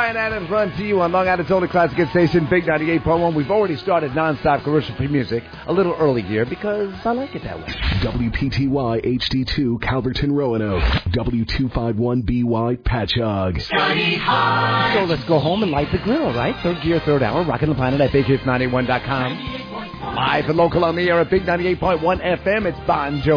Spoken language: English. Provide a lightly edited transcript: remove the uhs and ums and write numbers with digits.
Brian Adams run to you on Long Island's only classic hit station, Big 98.1. We've already started non-stop commercial-free music a little early here because I like it that way. WPTY HD2 Calverton Roanoke. W251BY Patchogue. So let's go home and light the grill, right? Third gear, third hour, rocking the planet at BigHits91.com. Live and local on the air at Big 98.1 FM. It's Bon Jovi.